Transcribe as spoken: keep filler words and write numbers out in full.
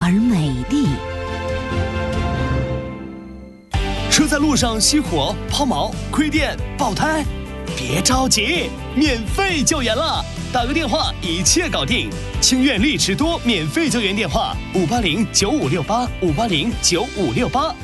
而美丽。 车在路上熄火、抛锚、亏电、爆胎，别着急，免费救援了，打个电话一切搞定。清苑丽驰多免费救援电话：五八零九五六八五八零九五六八。